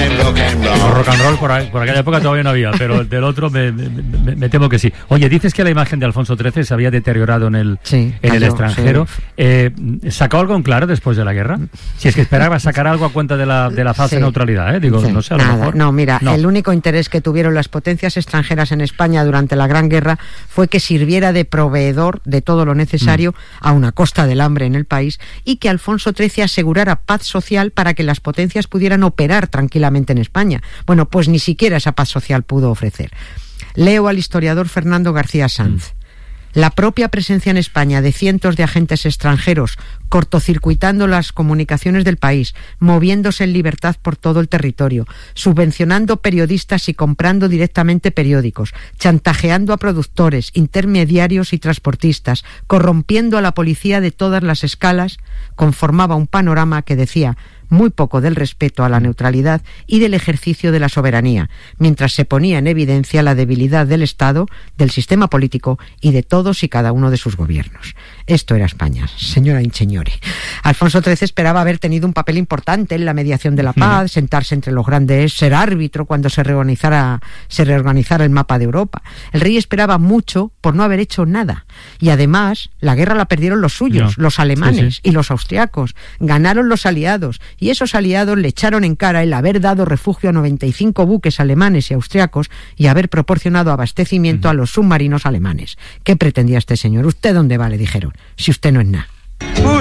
Rock and roll por aquella época todavía no había, pero del otro me temo que sí. Oye, dices que la imagen de Alfonso XIII se había deteriorado en el extranjero. Sí. ¿Sacó algo en claro después de la guerra? Si es que esperaba sacar algo a cuenta de la falsa neutralidad, digo, sí. No sé, a lo mejor. No, mira, el único interés que tuvieron las potencias extranjeras en España durante la Gran Guerra fue que sirviera de proveedor de todo lo necesario a una costa del hambre en el país, y que Alfonso XIII asegurara paz social para que las potencias pudieran operar tranquilamente en España. Bueno, pues ni siquiera esa paz social pudo ofrecer. Leo al historiador Fernando García Sanz. La propia presencia en España de cientos de agentes extranjeros, cortocircuitando las comunicaciones del país, moviéndose en libertad por todo el territorio, subvencionando periodistas y comprando directamente periódicos, chantajeando a productores, intermediarios y transportistas, corrompiendo a la policía de todas las escalas, conformaba un panorama que decía muy poco del respeto a la neutralidad y del ejercicio de la soberanía, mientras se ponía en evidencia la debilidad del Estado, del sistema político y de todos y cada uno de sus gobiernos. Esto era España, señora Incheñore. Alfonso XIII esperaba haber tenido un papel importante en la mediación de la paz, sentarse entre los grandes, ser árbitro cuando se reorganizara el mapa de Europa. El rey esperaba mucho por no haber hecho nada. Y además, la guerra la perdieron los suyos, los alemanes y los austriacos. Ganaron los aliados, y esos aliados le echaron en cara el haber dado refugio a 95 buques alemanes y austriacos y haber proporcionado abastecimiento a los submarinos alemanes. ¿Qué pretendía este señor? ¿Usted dónde va?, le dijeron, si usted no es nada.